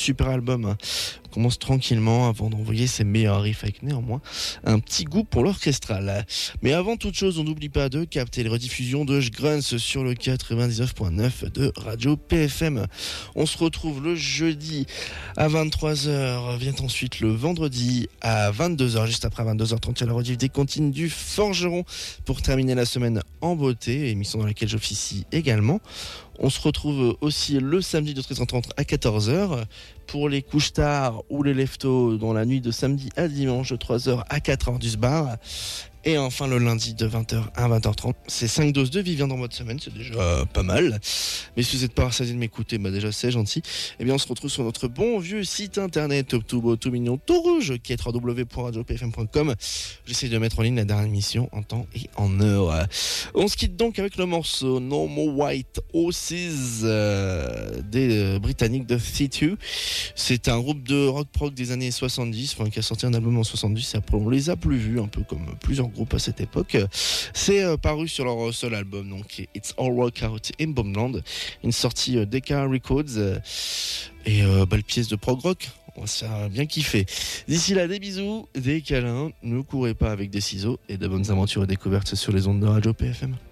super album. On commence tranquillement avant d'envoyer ses meilleurs riffs avec néanmoins un petit goût pour l'orchestral. Mais avant toute chose, on n'oublie pas de capter les rediffusions de Grunts sur le 99.9 de Radio PFM. On se retrouve le jeudi à 23h, vient ensuite le vendredi à 22h, juste après 22h30, il y a la rediff des comptines du Forgeron pour terminer la semaine en beauté, émission dans laquelle j'officie également. On se retrouve aussi le samedi de 13h30 à 14h pour les couches tard ou les leftos dans la nuit de samedi à dimanche de 3h à 4h du bar. Et enfin le lundi de 20h à 20h30. C'est 5 doses de Vivian dans votre semaine, c'est déjà pas mal. Mais si vous n'êtes pas rassasié de m'écouter, déjà c'est gentil. Et bien on se retrouve sur notre bon vieux site internet tout beau, tout mignon, tout rouge, qui est www.radiopfm.com. J'essaie de mettre en ligne la dernière émission en temps et en heure. On se quitte donc avec le morceau No More White Horses des Britanniques de C2. C'est un groupe de rock prog des années 70, qui a sorti un album en 70. Après on les a plus vus, un peu comme plusieurs groupe à cette époque. C'est paru sur leur seul album, donc It's All Rock Out in Bumland, une sortie Decca Records et belle pièce de prog rock. On va se faire bien kiffer. D'ici là, des bisous, des câlins, ne courez pas avec des ciseaux et de bonnes aventures et découvertes sur les ondes de Radio PFM.